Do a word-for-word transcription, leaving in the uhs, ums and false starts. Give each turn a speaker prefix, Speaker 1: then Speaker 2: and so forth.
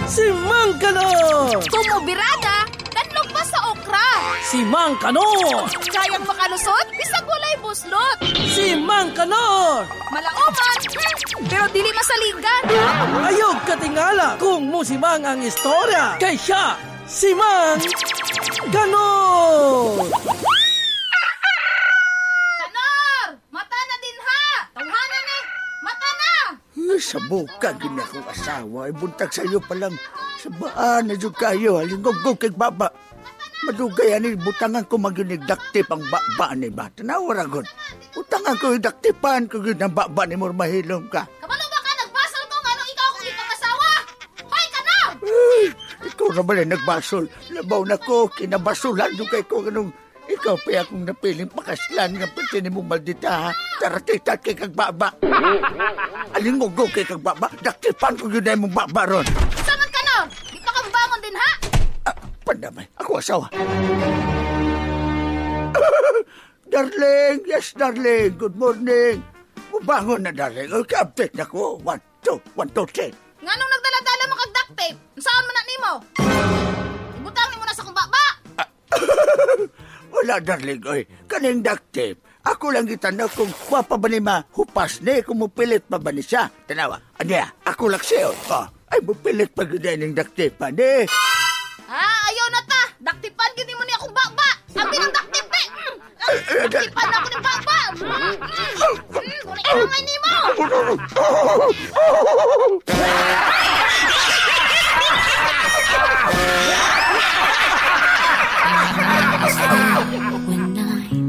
Speaker 1: Si Mang Kanor!
Speaker 2: Tumubirada, kanlog pa sa okra.
Speaker 1: Si Mang Kanor!
Speaker 2: Kayang makalusot, bisag walay buslot.
Speaker 1: Si Mang Kanor!
Speaker 2: Malaoman, hmm, pero dili masaligan.
Speaker 1: Ayog katingala kung musimang ang istorya. Kay siya, si Mang Kanor!
Speaker 2: Kanor! Mata na din ha! Tawhanan eh! Mata na!
Speaker 3: Sa buka, gina kong asawa. Ay buntag sa iyo palang. Sa baan na dyan kayo. Halingog-gog kay baba. Madugay ani butangan ko maginigdaktip ang baba ni ba. Tanawar agad. Butangan ko idaktipan ko yun ang baba ni mo mahilom ka.
Speaker 2: Kabalo ba ka? Nagbasal ko nga ikaw kung ipag-asawa? Hoy, Kanor!
Speaker 3: Ay, ikaw naman ay nagbasol. Labaw na ko, kinabasulan yung kay ko ganung ikaw pa akong napiling pakaslan nga pati ni mong maldita ha. Taratitat kay kagbaba. Alingog-gog kay kagbaba. Daktipan ko yun ay mong baba ron.
Speaker 2: Saman, Kanor! Dito ka bangon din ha?
Speaker 3: Ah, pandamay, ako asawa. Darling, yes darling, good morning. Mubangon na darling. Okay, update na ko. One, two, one, two, three.
Speaker 2: Nga nung nagdala-dala mo kag duct tape, saan mo na nimo? Ibutangin mo na sa kumbaba.
Speaker 3: Wala darling, oy. Kaning duct tape. Ako lang gitanong kung wapa ba ni ma hupas ni, kung mupilit pa ba ni siya. Tanawa, anya, ako lang siya. Oh, ay mupilit pa gina ning duct tape pa ni.
Speaker 2: Ah, ayaw na ta. Daktipan gini mo ni akong baba. Sabi ng duct tape eh. Mm, daktipan na ako ng baba. Mm, mm, mm, kung iangay nimo.